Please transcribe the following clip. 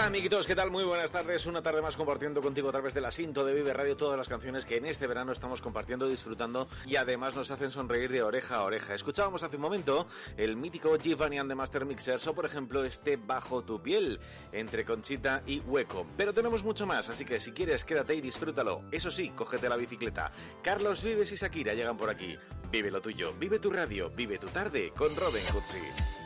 Hola amiguitos, ¿qué tal? Muy buenas tardes, una tarde más compartiendo contigo a través de la Sinto de Vive Radio todas las canciones que en este verano estamos compartiendo, disfrutando y además nos hacen sonreír de oreja a oreja. Escuchábamos hace un momento el mítico Giovanni and the Master Mixers o por ejemplo este Bajo tu piel, entre Conchita y Hueco. Pero tenemos mucho más, así que si quieres quédate y disfrútalo. Eso sí, cógete la bicicleta. Carlos Vives y Shakira llegan por aquí. Vive lo tuyo, vive tu radio, vive tu tarde con Robin Cutsi.